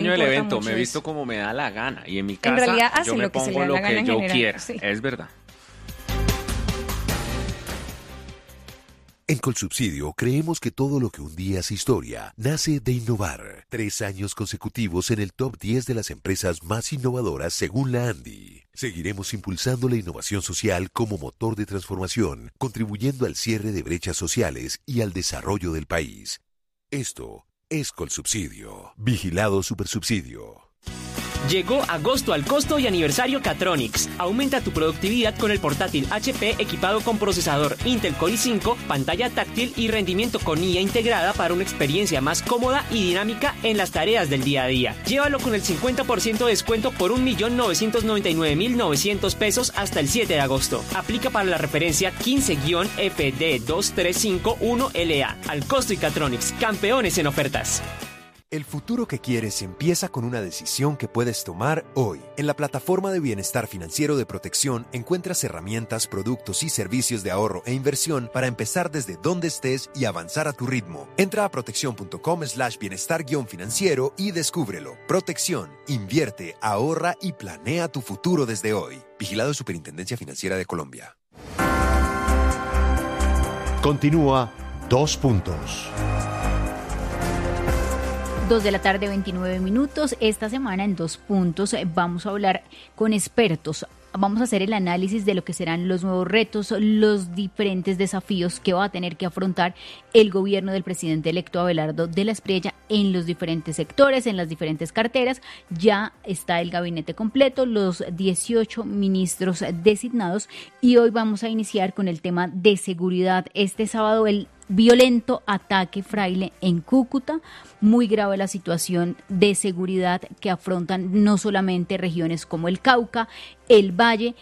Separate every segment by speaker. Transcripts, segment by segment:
Speaker 1: dueño del evento,
Speaker 2: mucho
Speaker 1: me he visto
Speaker 2: eso.
Speaker 1: como me da la gana. Y en mi
Speaker 2: En
Speaker 1: casa
Speaker 2: realidad
Speaker 1: yo
Speaker 2: hace
Speaker 1: me
Speaker 2: lo que se le
Speaker 1: pongo
Speaker 2: da
Speaker 1: lo
Speaker 2: la gana
Speaker 1: que
Speaker 2: en
Speaker 1: yo
Speaker 2: general,
Speaker 1: quiera.
Speaker 2: sí.
Speaker 1: Es verdad.
Speaker 3: En Colsubsidio creemos que todo lo que un día es historia nace de innovar. 3 años consecutivos en el top 10 de las empresas más innovadoras según la ANDI. Seguiremos impulsando la innovación social como motor de transformación, contribuyendo al cierre de brechas sociales y al desarrollo del país. Esto es Colsubsidio. Vigilado Supersubsidio.
Speaker 4: Llegó agosto al costo y aniversario Catronics. Aumenta tu productividad con el portátil HP equipado con procesador Intel Core i5, pantalla táctil y rendimiento con IA integrada para una experiencia más cómoda y dinámica en las tareas del día a día. Llévalo con el 50% de descuento por 1.999.900 pesos hasta el 7 de agosto. Aplica para la referencia 15-FD2351LA. Al costo y Catronics, campeones en ofertas.
Speaker 5: El futuro que quieres empieza con una decisión que puedes tomar hoy. En la plataforma de bienestar financiero de Protección encuentras herramientas, productos y servicios de ahorro e inversión para empezar desde donde estés y avanzar a tu ritmo. Entra a protección.com/bienestar-financiero y descúbrelo. Protección, invierte, ahorra y planea tu futuro desde hoy. Vigilado Superintendencia Financiera de Colombia.
Speaker 6: Continúa 2 puntos.
Speaker 7: 2 de la tarde, 29 minutos. Esta semana en 2 puntos vamos a hablar con expertos. Vamos a hacer el análisis de lo que serán los nuevos retos, los diferentes desafíos que va a tener que afrontar el gobierno del presidente electo Abelardo de la Espriella en los diferentes sectores, en las diferentes carteras. Ya está el gabinete completo, los 18 ministros designados, y hoy vamos a iniciar con el tema de seguridad. Este sábado el violento ataque fraile en Cúcuta, muy grave la situación de seguridad que afrontan no solamente regiones como el Cauca, el Valle.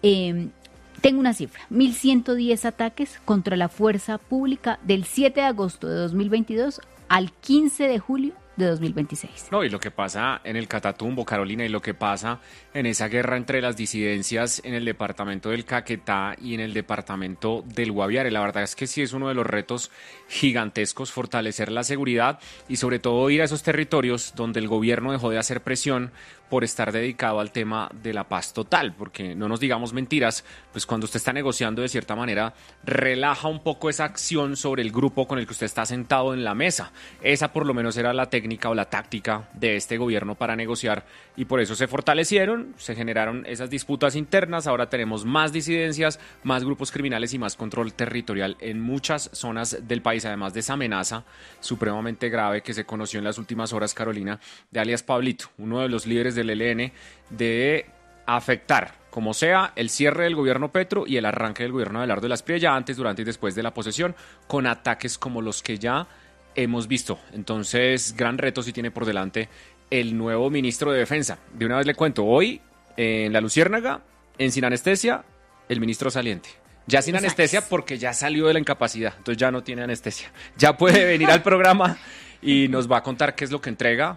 Speaker 7: Tengo una cifra, 1.110 ataques contra la fuerza pública del 7 de agosto de 2022 al 15 de julio de 2026.
Speaker 1: No, y lo que pasa en el Catatumbo, Carolina, y lo que pasa en esa guerra entre las disidencias en el departamento del Caquetá y en el departamento del Guaviare. La verdad es que sí es uno de los retos gigantescos, fortalecer la seguridad y sobre todo ir a esos territorios donde el gobierno dejó de hacer presión por estar dedicado al tema de la paz total, porque no nos digamos mentiras, pues cuando usted está negociando de cierta manera, relaja un poco esa acción sobre el grupo con el que usted está sentado en la mesa. Esa por lo menos era la técnica o la táctica de este gobierno para negociar y por eso se fortalecieron, se generaron esas disputas internas, ahora tenemos más disidencias, más grupos criminales y más control territorial en muchas zonas del país, además de esa amenaza supremamente grave que se conoció en las últimas horas, Carolina, de alias Pablito, uno de los líderes del ELN, de afectar, como sea, el cierre del gobierno Petro y el arranque del gobierno de Abelardo de la Espriella antes, durante y después de la posesión, con ataques como los que ya hemos visto. Entonces, gran reto sí tiene por delante el nuevo ministro de Defensa. De una vez le cuento, hoy en La Luciérnaga, Sin Anestesia, el ministro saliente. Ya sin anestesia porque ya salió de la incapacidad, entonces ya no tiene anestesia. Ya puede venir al programa y nos va a contar qué es lo que entrega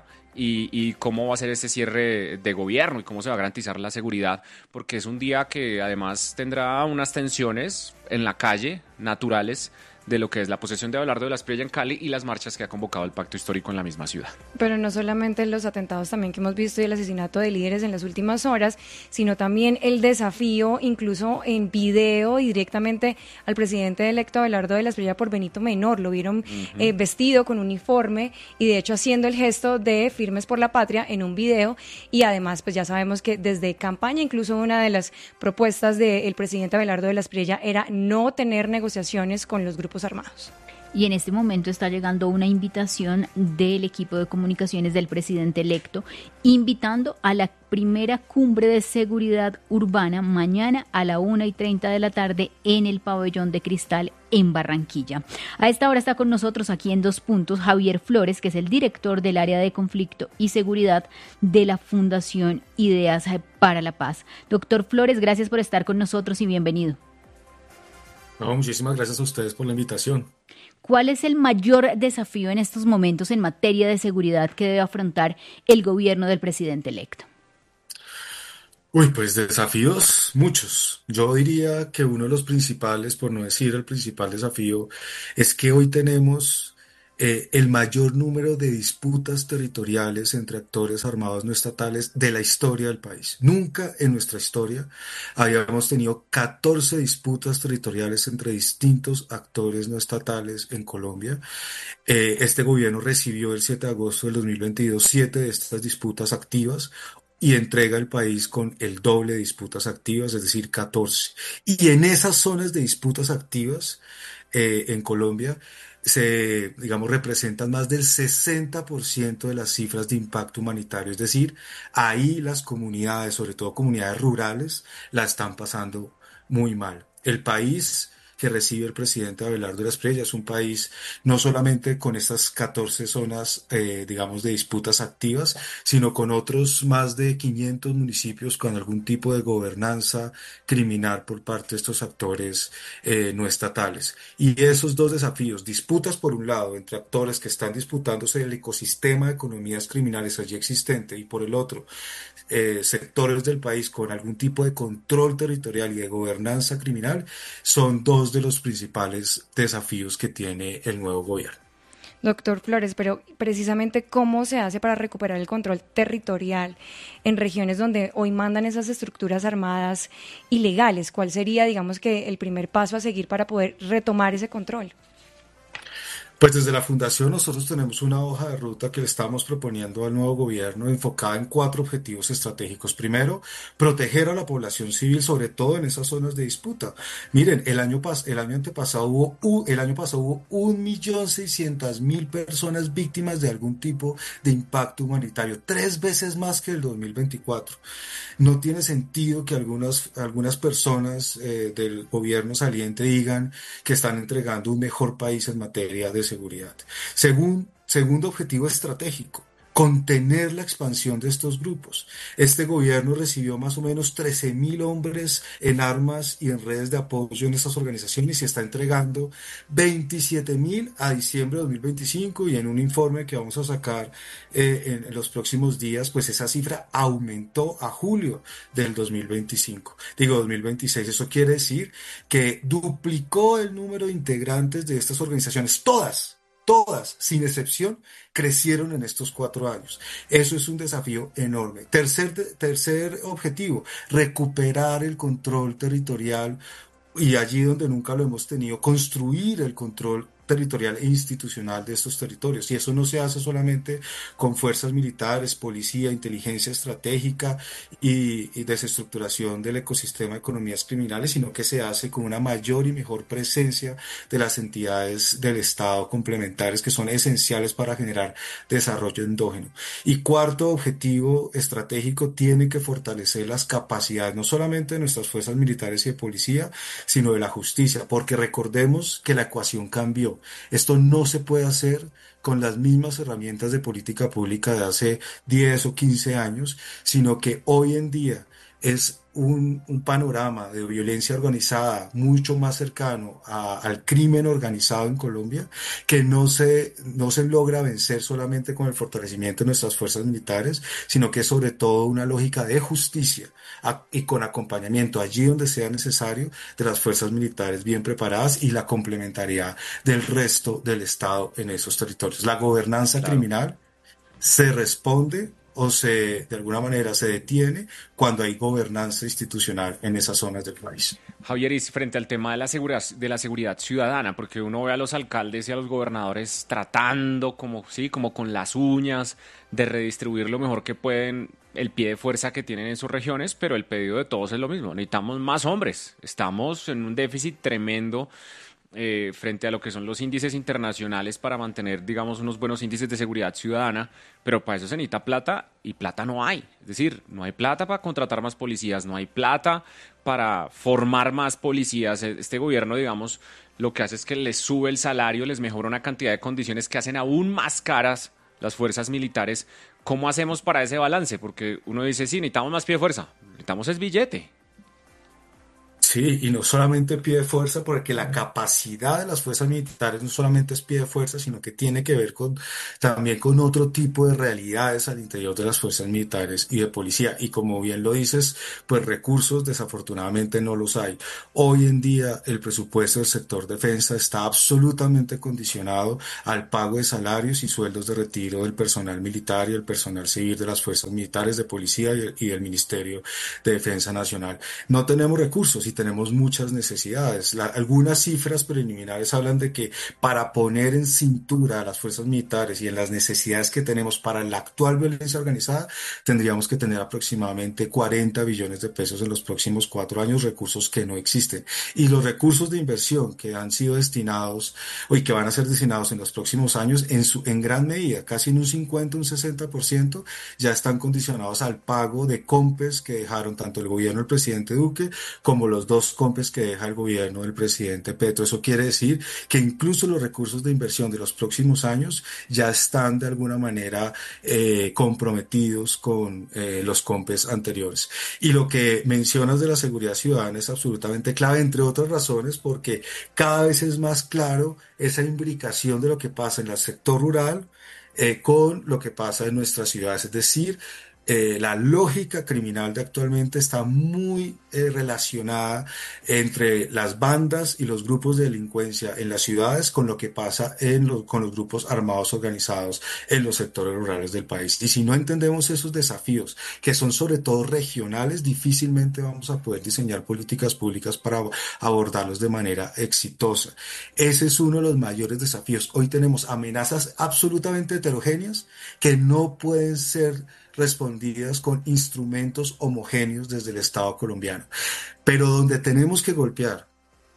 Speaker 1: y cómo va a ser ese cierre de gobierno y cómo se va a garantizar la seguridad, porque es un día que además tendrá unas tensiones en la calle naturales de lo que es la posesión de Abelardo de la Espriella en Cali y las marchas que ha convocado el Pacto Histórico en la misma ciudad.
Speaker 2: Pero no solamente los atentados también que hemos visto y el asesinato de líderes en las últimas horas, sino también el desafío, incluso en video y directamente al presidente electo Abelardo de la Espriella por Benito Menor. Lo vieron vestido con uniforme y de hecho haciendo el gesto de Firmes por la Patria en un video, y además pues ya sabemos que desde campaña incluso una de las propuestas del presidente Abelardo de la Espriella era no tener negociaciones con los grupos armados.
Speaker 7: Y en este momento está llegando una invitación del equipo de comunicaciones del presidente electo, invitando a la primera cumbre de seguridad urbana mañana a la 1:30 de la tarde en el Pabellón de Cristal en Barranquilla. A esta hora está con nosotros aquí en 2 puntos Javier Flores, que es el director del área de conflicto y seguridad de la Fundación Ideas para la Paz. Doctor Flores, gracias por estar con nosotros y bienvenido.
Speaker 8: No, muchísimas gracias a ustedes por la invitación.
Speaker 7: ¿Cuál es el mayor desafío en estos momentos en materia de seguridad que debe afrontar el gobierno del presidente electo?
Speaker 8: Pues desafíos muchos. Yo diría que uno de los principales, por no decir el principal desafío, es que hoy tenemos el mayor número de disputas territoriales entre actores armados no estatales de la historia del país. Nunca en nuestra historia habíamos tenido 14 disputas territoriales entre distintos actores no estatales en Colombia. Este gobierno recibió el 7 de agosto del 2022 7 de estas disputas activas y entrega el país con el doble de disputas activas, es decir, 14. Y en esas zonas de disputas activas en Colombia digamos, representan más del 60% de las cifras de impacto humanitario. Es decir, ahí las comunidades, sobre todo comunidades rurales, la están pasando muy mal. El país que recibe el presidente Abelardo de la Espriella es un país no solamente con estas 14 zonas, digamos, de disputas activas, sino con otros más de 500 municipios con algún tipo de gobernanza criminal por parte de estos actores no estatales. Y esos dos desafíos, disputas por un lado entre actores que están disputándose el ecosistema de economías criminales allí existente y por el otro, sectores del país con algún tipo de control territorial y de gobernanza criminal, son dos de los principales desafíos que tiene el nuevo gobierno.
Speaker 2: Doctor Flores, pero precisamente cómo se hace para recuperar el control territorial en regiones donde hoy mandan esas estructuras armadas ilegales. ¿Cuál sería, digamos, que el primer paso a seguir para poder retomar ese control?
Speaker 8: Pues desde la Fundación nosotros tenemos una hoja de ruta que le estamos proponiendo al nuevo gobierno enfocada en 4 objetivos estratégicos. Primero, proteger a la población civil, sobre todo en esas zonas de disputa. Miren, el año antepasado hubo 1.600.000 personas víctimas de algún tipo de impacto humanitario, 3 veces más que el 2024. No tiene sentido que algunas personas del gobierno saliente digan que están entregando un mejor país en materia de seguridad. Segundo objetivo estratégico, contener la expansión de estos grupos. Este gobierno recibió más o menos 13.000 hombres en armas y en redes de apoyo en estas organizaciones y está entregando 27.000 a diciembre de 2025, y en un informe que vamos a sacar en los próximos días, pues esa cifra aumentó a julio del 2026. Eso quiere decir que duplicó el número de integrantes de estas organizaciones, todas, sin excepción, crecieron en estos 4 años. Eso es un desafío enorme. Tercer objetivo, recuperar el control territorial y allí donde nunca lo hemos tenido, construir el control territorial e institucional de estos territorios. Y eso no se hace solamente con fuerzas militares, policía, inteligencia estratégica y desestructuración del ecosistema de economías criminales, sino que se hace con una mayor y mejor presencia de las entidades del Estado complementarias que son esenciales para generar desarrollo endógeno. Y cuarto objetivo estratégico, tiene que fortalecer las capacidades no solamente de nuestras fuerzas militares y de policía, sino de la justicia, porque recordemos que la ecuación cambió. Esto no se puede hacer con las mismas herramientas de política pública de hace 10 o 15 años, sino que hoy en día es un panorama de violencia organizada mucho más cercano al crimen organizado en Colombia, que no se logra vencer solamente con el fortalecimiento de nuestras fuerzas militares, sino que es sobre todo una lógica de justicia y con acompañamiento allí donde sea necesario de las fuerzas militares bien preparadas y la complementariedad del resto del Estado en esos territorios. La gobernanza criminal se responde de alguna manera se detiene cuando hay gobernanza institucional en esas zonas del país.
Speaker 1: Javier, y frente al tema de la seguridad ciudadana, porque uno ve a los alcaldes y a los gobernadores tratando como con las uñas de redistribuir lo mejor que pueden el pie de fuerza que tienen en sus regiones, pero el pedido de todos es lo mismo: necesitamos más hombres, estamos en un déficit tremendo frente a lo que son los índices internacionales para mantener, digamos, unos buenos índices de seguridad ciudadana, pero para eso se necesita plata, y plata no hay. Es decir, no hay plata para contratar más policías, no hay plata para formar más policías. Este gobierno, digamos, lo que hace es que les sube el salario, les mejora una cantidad de condiciones que hacen aún más caras las fuerzas militares. ¿Cómo hacemos para ese balance? Porque uno dice, sí, necesitamos más pie de fuerza, necesitamos es billete.
Speaker 8: Sí, y no solamente pie de fuerza, porque la capacidad de las fuerzas militares no solamente es pie de fuerza, sino que tiene que ver también con otro tipo de realidades al interior de las fuerzas militares y de policía. Y como bien lo dices, pues recursos desafortunadamente no los hay. Hoy en día el presupuesto del sector defensa está absolutamente condicionado al pago de salarios y sueldos de retiro del personal militar y el personal civil de las fuerzas militares, de policía y del Ministerio de Defensa Nacional. No tenemos recursos y tenemos muchas necesidades. Algunas cifras preliminares hablan de que para poner en cintura a las fuerzas militares y en las necesidades que tenemos para la actual violencia organizada, tendríamos que tener aproximadamente 40 billones de pesos en los próximos 4 años, recursos que no existen. Y los recursos de inversión que han sido destinados y que van a ser destinados en los próximos años, en gran medida, casi en un 50, un 60%, ya están condicionados al pago de COMPES que dejaron tanto el gobierno del presidente Duque como los 2 COMPES que deja el gobierno del presidente Petro. Eso quiere decir que incluso los recursos de inversión de los próximos años ya están de alguna manera comprometidos con los COMPES anteriores. Y lo que mencionas de la seguridad ciudadana es absolutamente clave, entre otras razones, porque cada vez es más claro esa imbricación de lo que pasa en el sector rural con lo que pasa en nuestras ciudades. Es decir, la lógica criminal de actualmente está muy relacionada entre las bandas y los grupos de delincuencia en las ciudades con lo que pasa con los grupos armados organizados en los sectores rurales del país. Y si no entendemos esos desafíos, que son sobre todo regionales, difícilmente vamos a poder diseñar políticas públicas para abordarlos de manera exitosa. Ese es uno de los mayores desafíos. Hoy tenemos amenazas absolutamente heterogéneas que no pueden ser respondidas con instrumentos homogéneos desde el Estado colombiano. Pero donde tenemos que golpear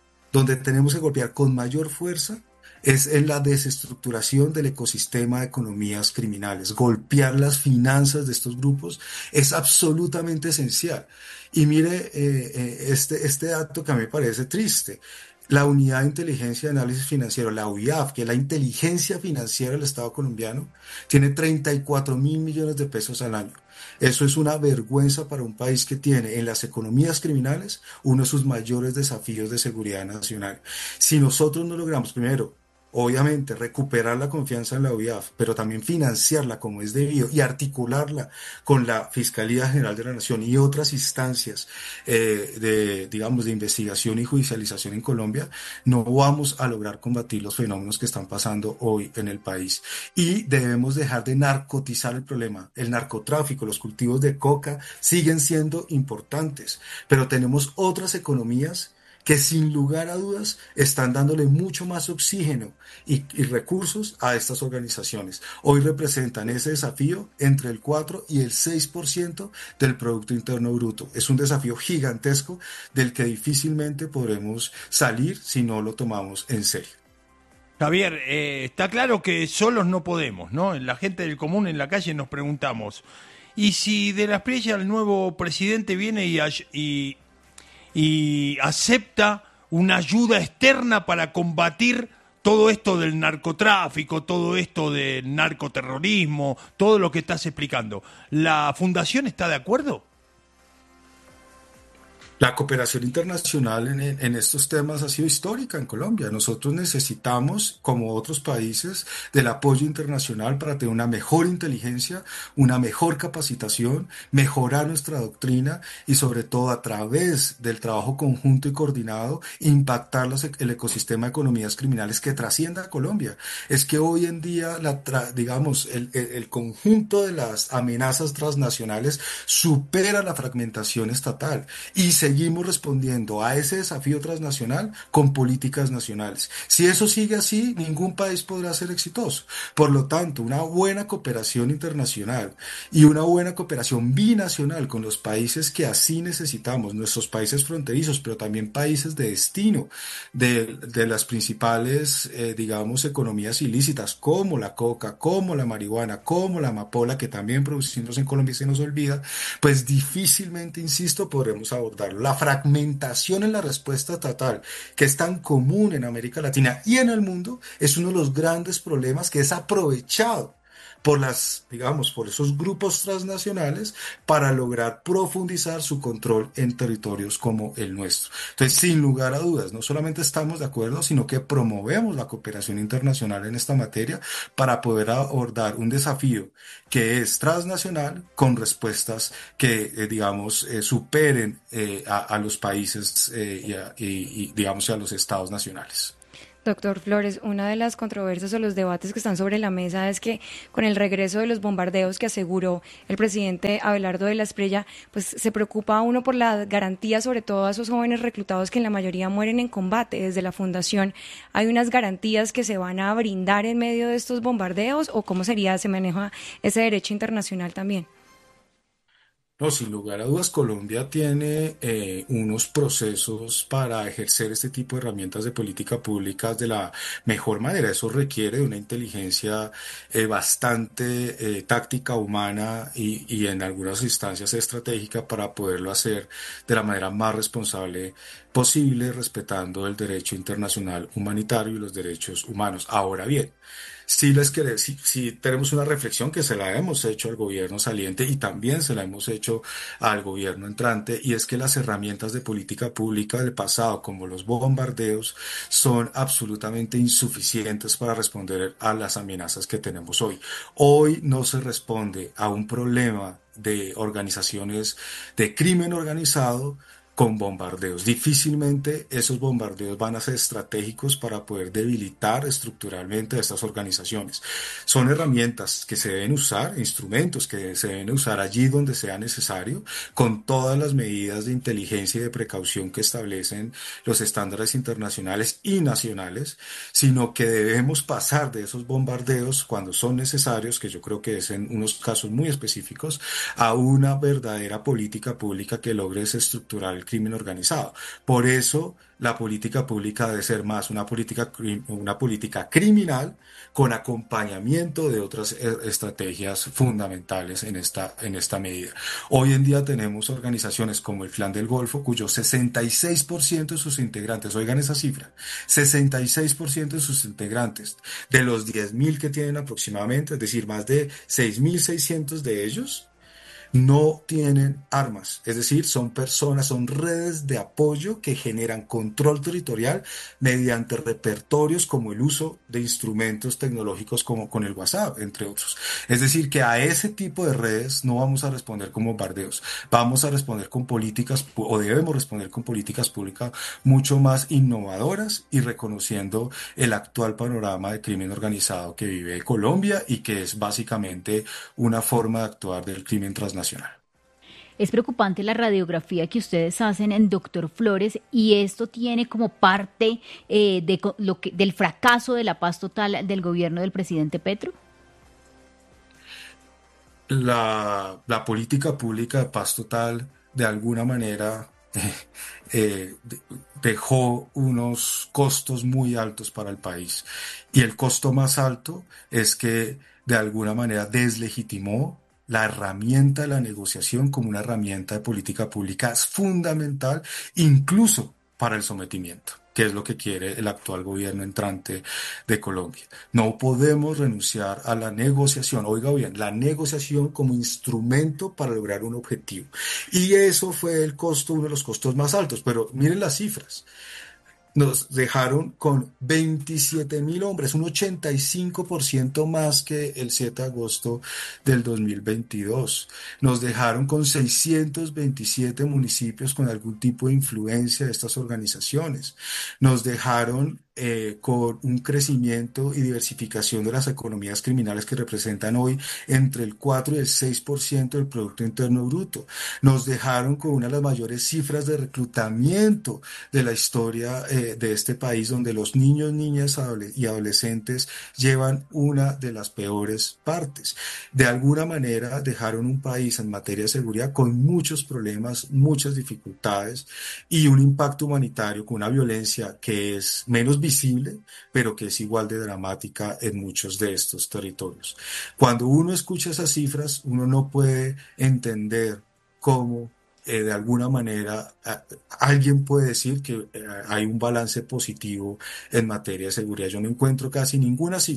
Speaker 8: con mayor fuerza es en la desestructuración del ecosistema de economías criminales. Golpear las finanzas de estos grupos es absolutamente esencial. Y mire este dato que a mí me parece triste. La Unidad de Inteligencia y Análisis Financiero, la UIAF, que es la inteligencia financiera del Estado colombiano, tiene 34.000 millones de pesos al año. Eso es una vergüenza para un país que tiene en las economías criminales uno de sus mayores desafíos de seguridad nacional. Si nosotros no logramos, primero, obviamente, recuperar la confianza en la UIAF, pero también financiarla como es debido y articularla con la Fiscalía General de la Nación y otras instancias de investigación y judicialización en Colombia, no vamos a lograr combatir los fenómenos que están pasando hoy en el país. Y debemos dejar de narcotizar el problema. El narcotráfico, los cultivos de coca siguen siendo importantes, pero tenemos otras economías que sin lugar a dudas están dándole mucho más oxígeno y recursos a estas organizaciones. Hoy representan ese desafío entre el 4 y el 6% del Producto Interno Bruto. Es un desafío gigantesco del que difícilmente podremos salir si no lo tomamos en serio.
Speaker 9: Javier, está claro que solos no podemos, ¿no? La gente del común en la calle nos preguntamos, ¿y si de la Espriella el nuevo presidente viene y acepta una ayuda externa para combatir todo esto del narcotráfico, todo esto del narcoterrorismo, todo lo que estás explicando? ¿La Fundación está de acuerdo?
Speaker 8: La cooperación internacional en estos temas ha sido histórica en Colombia. Nosotros necesitamos, como otros países, del apoyo internacional para tener una mejor inteligencia, una mejor capacitación, mejorar nuestra doctrina y sobre todo a través del trabajo conjunto y coordinado impactar el ecosistema de economías criminales que trascienda a Colombia. Es que hoy en día, el conjunto de las amenazas transnacionales supera la fragmentación estatal y seguimos respondiendo a ese desafío transnacional con políticas nacionales. Si eso sigue así, ningún país podrá ser exitoso. Por lo tanto, una buena cooperación internacional y una buena cooperación binacional con los países que así necesitamos, nuestros países fronterizos, pero también países de destino de las principales, economías ilícitas, como la coca, como la marihuana, como la amapola, que también producimos en Colombia y se nos olvida, pues difícilmente, insisto, podremos abordarlo. La fragmentación en la respuesta estatal, que es tan común en América Latina y en el mundo, es uno de los grandes problemas que es aprovechado digamos, por esos grupos transnacionales para lograr profundizar su control en territorios como el nuestro. Entonces, sin lugar a dudas, no solamente estamos de acuerdo, sino que promovemos la cooperación internacional en esta materia para poder abordar un desafío que es transnacional con respuestas que, digamos, superen a los países digamos, a los estados nacionales.
Speaker 2: Doctor Flores, una de las controversias o los debates que están sobre la mesa es que con el regreso de los bombardeos que aseguró el presidente Abelardo de la Espriella, pues se preocupa uno por la garantía, sobre todo a esos jóvenes reclutados que en la mayoría mueren en combate. Desde la Fundación, ¿hay unas garantías que se van a brindar en medio de estos bombardeos o cómo se maneja ese derecho internacional también?
Speaker 8: No, sin lugar a dudas, Colombia tiene unos procesos para ejercer este tipo de herramientas de política pública de la mejor manera. Eso requiere de una inteligencia bastante táctica, humana y en algunas instancias estratégica para poderlo hacer de la manera más responsable posible, respetando el derecho internacional humanitario y los derechos humanos. Ahora bien, sí tenemos una reflexión que se la hemos hecho al gobierno saliente y también se la hemos hecho al gobierno entrante, y es que las herramientas de política pública del pasado, como los bombardeos, son absolutamente insuficientes para responder a las amenazas que tenemos hoy. Hoy no se responde a un problema de organizaciones de crimen organizado con bombardeos. Difícilmente esos bombardeos van a ser estratégicos para poder debilitar estructuralmente a estas organizaciones. Son herramientas que se deben usar, instrumentos que se deben usar allí donde sea necesario, con todas las medidas de inteligencia y de precaución que establecen los estándares internacionales y nacionales, sino que debemos pasar de esos bombardeos cuando son necesarios, que yo creo que es en unos casos muy específicos, a una verdadera política pública que logre desestructurar el crimen organizado. Por eso la política pública debe ser más una política criminal con acompañamiento de otras estrategias fundamentales en esta medida. Hoy en día tenemos organizaciones como el Clan del Golfo, cuyo 66% de sus integrantes, oigan esa cifra, 66% de sus integrantes, de los 10.000 que tienen aproximadamente, es decir, más de 6.600 de ellos, no tienen armas, es decir, son personas, son redes de apoyo que generan control territorial mediante repertorios como el uso de instrumentos tecnológicos como con el WhatsApp, entre otros. Es decir, que a ese tipo de redes no vamos a responder con bombardeos, vamos a responder con políticas, o debemos responder con políticas públicas mucho más innovadoras y reconociendo el actual panorama de crimen organizado que vive Colombia y que es básicamente una forma de actuar del crimen transnacional.
Speaker 7: Es preocupante la radiografía que ustedes hacen en Doctor Flores, y esto tiene como parte del fracaso de la paz total del gobierno del presidente Petro.
Speaker 8: La política pública de paz total de alguna manera dejó unos costos muy altos para el país, y el costo más alto es que de alguna manera deslegitimó la herramienta de la negociación como una herramienta de política pública es fundamental, incluso para el sometimiento, que es lo que quiere el actual gobierno entrante de Colombia. No podemos renunciar a la negociación, oiga bien, la negociación como instrumento para lograr un objetivo. Y eso fue uno de los costos más altos, pero miren las cifras. Nos dejaron con 27.000 hombres, un 85% más que el 7 de agosto del 2022. Nos dejaron con 627 municipios con algún tipo de influencia de estas organizaciones. Nos dejaron con un crecimiento y diversificación de las economías criminales que representan hoy entre el 4 y el 6% del Producto Interno Bruto. Nos dejaron con una de las mayores cifras de reclutamiento de la historia de este país, donde los niños, niñas y adolescentes llevan una de las peores partes. De alguna manera dejaron un país en materia de seguridad con muchos problemas, muchas dificultades y un impacto humanitario con una violencia que es menos visible, pero que es igual de dramática en muchos de estos territorios. Cuando uno escucha esas cifras, uno no puede entender cómo de alguna manera alguien puede decir que hay un balance positivo en materia de seguridad. Yo no encuentro casi ninguna cifra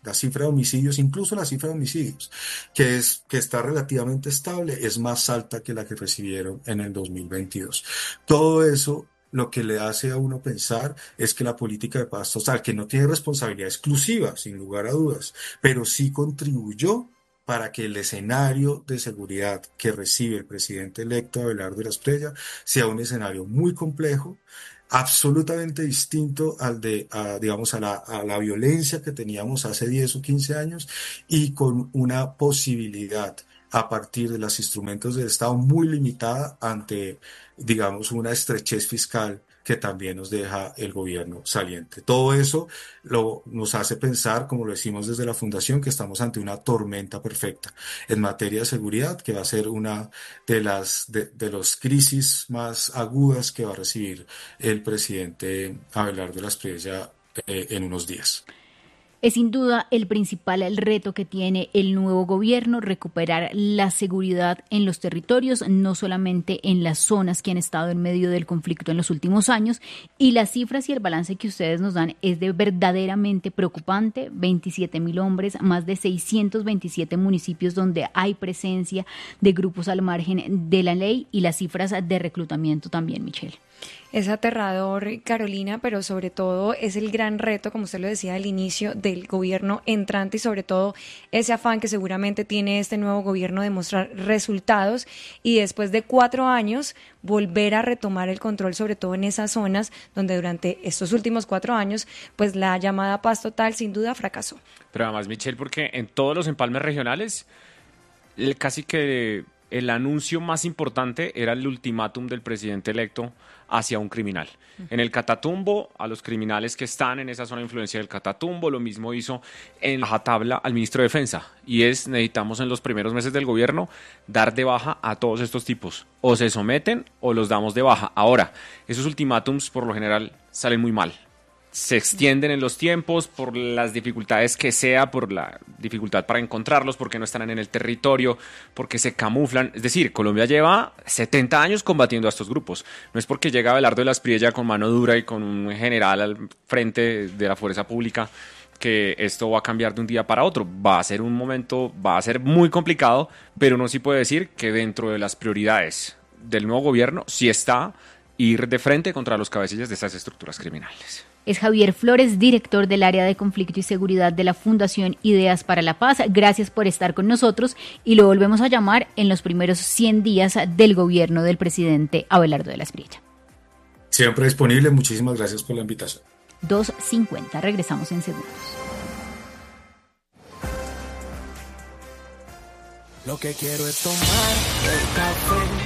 Speaker 8: La cifra de homicidios, incluso la cifra de homicidios, que está relativamente estable, es más alta que la que recibieron en el 2022. Todo eso lo que le hace a uno pensar es que la política de paz total, que no tiene responsabilidad exclusiva, sin lugar a dudas, pero sí contribuyó para que el escenario de seguridad que recibe el presidente electo Abelardo de la Espriella sea un escenario muy complejo, absolutamente distinto digamos, a la violencia que teníamos hace 10 o 15 años, y con una posibilidad a partir de los instrumentos del Estado muy limitada ante, digamos, una estrechez fiscal que también nos deja el gobierno saliente. Todo eso nos hace pensar, como lo decimos desde la Fundación, que estamos ante una tormenta perfecta en materia de seguridad, que va a ser una de los crisis más agudas que va a recibir el presidente Abelardo de la Espriella en unos días.
Speaker 7: Es sin duda el principal reto que tiene el nuevo gobierno, recuperar la seguridad en los territorios, no solamente en las zonas que han estado en medio del conflicto en los últimos años. Y las cifras y el balance que ustedes nos dan es de verdaderamente preocupante. 27.000 hombres, más de 627 municipios donde hay presencia de grupos al margen de la ley, y las cifras de reclutamiento también, Michelle.
Speaker 2: Es aterrador, Carolina, pero sobre todo es el gran reto, como usted lo decía al inicio, del gobierno entrante, y sobre todo ese afán que seguramente tiene este nuevo gobierno de mostrar resultados y después de 4 años volver a retomar el control, sobre todo en esas zonas donde durante estos últimos 4 años pues la llamada paz total sin duda fracasó.
Speaker 1: Pero además, Michelle, porque en todos los empalmes regionales casi que el anuncio más importante era el ultimátum del presidente electo hacia un criminal. En el Catatumbo, a los criminales que están en esa zona de influencia del Catatumbo, lo mismo hizo en Rajatabla al ministro de Defensa, y necesitamos en los primeros meses del gobierno dar de baja a todos estos tipos. O se someten o los damos de baja. Ahora, esos ultimátums por lo general salen muy mal. Se extienden en los tiempos por las dificultades que sea, por la dificultad para encontrarlos, porque no están en el territorio, porque se camuflan. Es decir, Colombia lleva 70 años combatiendo a estos grupos. No es porque llega Abelardo de la Espriella con mano dura y con un general al frente de la fuerza pública que esto va a cambiar de un día para otro. Va a ser un momento, va a ser muy complicado, pero uno sí puede decir que dentro de las prioridades del nuevo gobierno sí está ir de frente contra los cabecillas de estas estructuras criminales.
Speaker 7: Es Javier Flores, director del área de conflicto y seguridad de la Fundación Ideas para la Paz. Gracias por estar con nosotros, y lo volvemos a llamar en los primeros 100 días del gobierno del presidente Abelardo de la Espriella.
Speaker 8: Siempre disponible. Muchísimas gracias por la invitación.
Speaker 7: 2:50. Regresamos en segundos.
Speaker 10: Lo que quiero es tomar el café